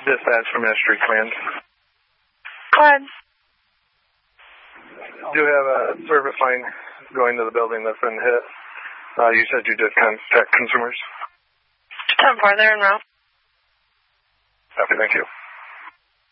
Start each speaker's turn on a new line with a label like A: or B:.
A: Dispatch from Ministry Command.
B: Go ahead.
A: Do have a service line going to the building that's been hit. You said you did contact consumers.
B: 10-4 there and now.
A: Copy, thank you.